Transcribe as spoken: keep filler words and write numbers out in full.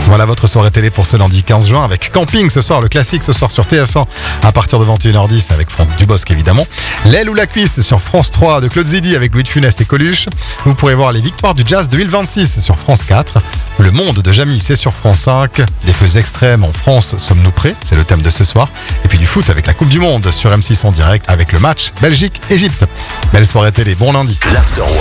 Voilà votre soirée télé pour ce lundi quinze juin avec Camping ce soir, le classique ce soir sur T F un à partir de vingt et une heures dix avec Franck Dubosc évidemment. L'aile ou la cuisse sur France trois de Claude Zidi avec Louis de Funès et Coluche. Vous pourrez voir les victoires du jazz deux mille vingt-six sur France quatre. Le monde de Jamy c'est sur France cinq. Des feux extrêmes en France, sommes-nous prêts? C'est le thème de ce soir. Et puis du foot avec la Coupe du Monde sur M six en direct avec le match Belgique-Égypte. Belle soirée télé, bon lundi.